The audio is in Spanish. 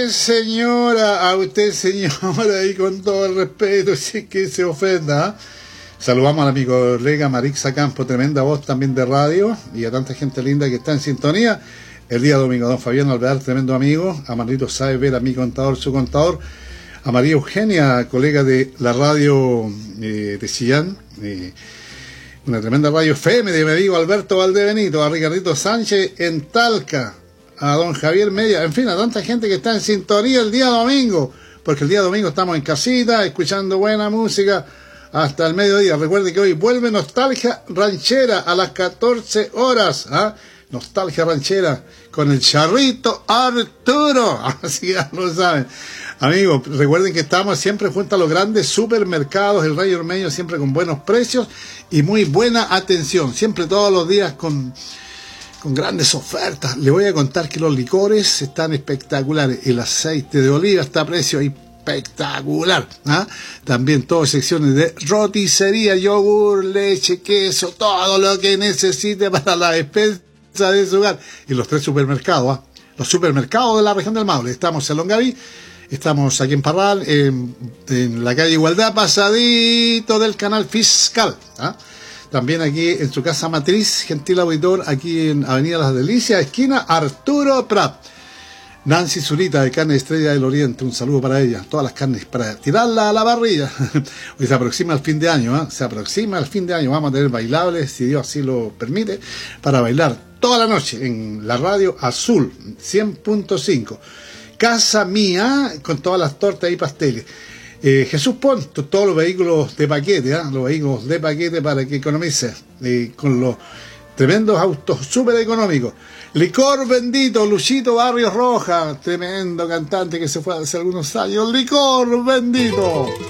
usted señora, y con todo el respeto, si es que se ofenda, ¿eh? Saludamos al amigo colega Marixa Campo, tremenda voz también de radio, y a tanta gente linda que está en sintonía. El día domingo, don Fabián Alvear, tremendo amigo, a Manrito Sáez Vera, mi contador, su contador, a María Eugenia, colega de la radio de Chillán, una tremenda radio FM de mi amigo Alberto Valdebenito, a Ricardito Sánchez en Talca, a don Javier Media, en fin, a tanta gente que está en sintonía el día domingo, porque el día domingo estamos en casita, escuchando buena música hasta el mediodía. Recuerde que hoy vuelve Nostalgia Ranchera a las 14 horas, ¿ah? Nostalgia Ranchera con el Charrito Arturo, así ya lo saben. Amigos, recuerden que estamos siempre junto a los grandes supermercados, el Rey Ormeño, siempre con buenos precios y muy buena atención, siempre todos los días con grandes ofertas. Le voy a contar que los licores están espectaculares, el aceite de oliva está a precio espectacular, ¿ah? También todas secciones de roticería, yogur, leche, queso, todo lo que necesite para la despensa de su hogar. Y los 3 supermercados, ¿ah? Los supermercados de la región del Maule. Estamos en Longaví, estamos aquí en Parral, en la calle Igualdad, pasadito del canal fiscal, ¿ah? También aquí en su casa matriz, gentil auditor, aquí en Avenida Las Delicias, esquina Arturo Prat. Nancy Zurita de Carne Estrella del Oriente, un saludo para ella, todas las carnes para tirarla a la parrilla. Hoy se aproxima el fin de año, ¿eh? Se aproxima el fin de año, vamos a tener bailables, si Dios así lo permite, para bailar toda la noche en la radio Azul 100.5. Casa Mía, con todas las tortas y pasteles. Jesús Ponto, todos los vehículos de paquete, ¿eh? Los vehículos de paquete para que economice, con los tremendos autos súper económicos. Licor Bendito, Luchito Barrios Roja, tremendo cantante que se fue hace algunos años. Licor Bendito.